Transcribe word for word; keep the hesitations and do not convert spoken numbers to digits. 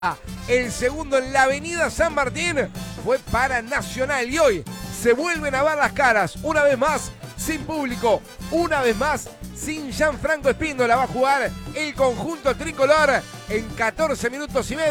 El segundo en la avenida San Martín fue para Nacional y hoy se vuelven a ver las caras. Una vez más sin público, una vez más sin Gianfranco Espíndola. Va a jugar el conjunto tricolor en catorce minutos y medio.